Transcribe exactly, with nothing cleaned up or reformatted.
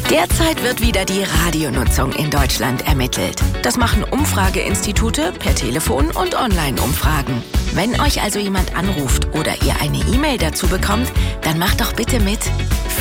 Derzeit wird wieder die Radionutzung in Deutschland ermittelt. Das machen Umfrageinstitute per Telefon und Online-Umfragen. Wenn euch also jemand anruft oder ihr eine E-Mail dazu bekommt, dann macht doch bitte mit